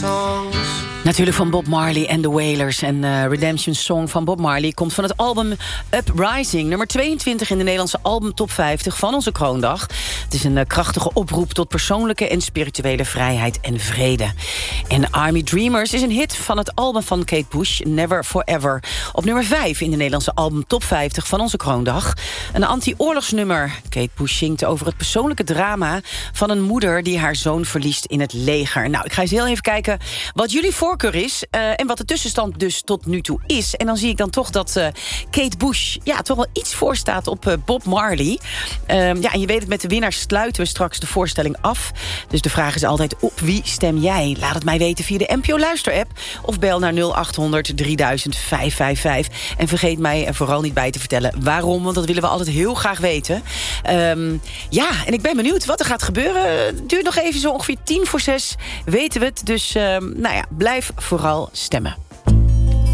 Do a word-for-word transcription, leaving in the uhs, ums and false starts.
songs. Natuurlijk van Bob Marley en The Wailers. En uh, Redemption Song van Bob Marley komt van het album Uprising. Nummer tweeëntwintig in de Nederlandse album Top vijftig van onze Kroondag. Het is een uh, krachtige oproep tot persoonlijke en spirituele vrijheid en vrede. En Army Dreamers is een hit van het album van Kate Bush, Never Forever. Op nummer vijf in de Nederlandse album Top vijftig van onze Kroondag. Een anti-oorlogsnummer. Kate Bush zingt over het persoonlijke drama van een moeder die haar zoon verliest in het leger. Nou, ik ga eens heel even kijken wat jullie voorkeur is uh, en wat de tussenstand dus tot nu toe is. En dan zie ik dan toch dat uh, Kate Bush ja, toch wel iets voorstaat op uh, Bob Marley. Uh, ja, en je weet het, met de winnaars sluiten we straks de voorstelling af. Dus de vraag is altijd, op wie stem jij? Laat het mij weten via de N P O Luister-app of bel naar nul acht honderd drieduizend vijfhonderdvijfenvijftig. En vergeet mij er vooral niet bij te vertellen waarom, want dat willen we altijd heel graag weten. Um, ja, en ik ben benieuwd wat er gaat gebeuren. Het duurt nog even zo ongeveer tien voor zes, weten we het. Dus uh, nou ja, blijf vooral stemmen.